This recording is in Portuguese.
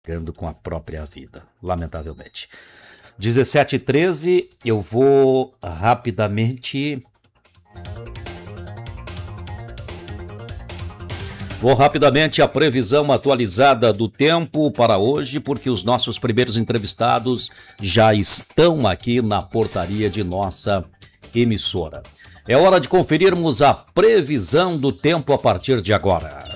Ficando com a própria vida, lamentavelmente. 17h13, eu vou rapidamente a previsão atualizada do tempo para hoje, porque os nossos primeiros entrevistados já estão aqui na portaria de nossa emissora. É hora de conferirmos a previsão do tempo a partir de agora.